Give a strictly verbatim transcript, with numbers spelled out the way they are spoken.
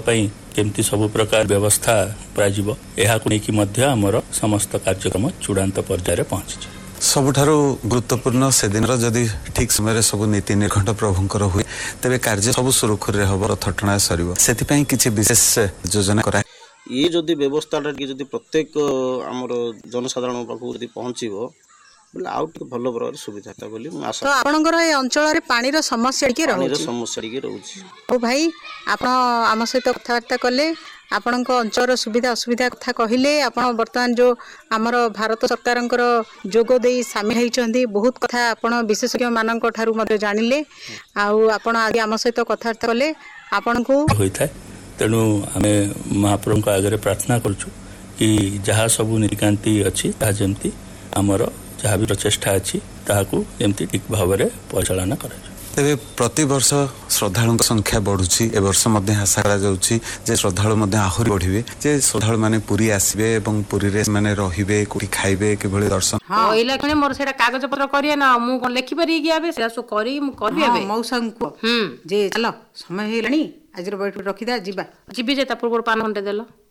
केमती सब प्रकार व्यवस्था प्राजिबो एहाकु नेकी मध्य हमर समस्त कार्यक्रम चूड़ांत पर्यायर पहुंची। सबुठारु गुरुत्वपूर्ण से दिन जदि ठीक समय सब नीति निर्घंट प्रभुंकर हुए तेरे कार्य सब सुरखुर हम रथटଣା सर से किसी विशेष योजना करा ये जदि व्यवस्था जदि प्रत्येक आमर जनसाधारण पाखु जदि पहुँचो बोले आउ भल प्रकार सुविधा था बोली आशा। तो आपनकर ए अंचल रे पानी रो समस्या के रहउची पानी रो समस्या के रहउची। ओ भाई आपण आम सहित कथबार्ता कले आपणक अंचल सुविधा असुविधा कथा कहले आपण वर्तमान जो आमर भारत सरकारंकर जोग देई सामिल होइचंदी बहुत कथा आपण विशेषज्ञ मानक ठारू मते जानिले आउ आपण आगे आम सहित कथबार्ता कले आपण को होइथाय तेनु आमे महाप्रभु को आगे प्रार्थना करछु कि जहा सब नीतिकांति अछि ता जेमती हमर जहा भी प्रचेष्टा अछि ताहाकू जेमती ठीक भाव रे परिचालन करा तेरे प्रति वर्ष श्रद्धालु संख्या बढ़ुची ए वर्ष मध्य आशा करा जाउची जे श्रद्धालु मध्य आहुरी बढ़िबे जे श्रद्धालु माने पुरी आसीबे एवं पुरी रे माने रहिबे कोठी खाइबे के भली दर्शन। हां ओइला खने मोर सेटा कागज पत्र करिया ना मु कोन लेखि परि गियाबे सेटा सो करी मु करबे बे मौसम को हम जे चलो समय हेलानी आज रो बैठ रखिदा जिबा जिबी जे ता पूर्व पान घंटे देलो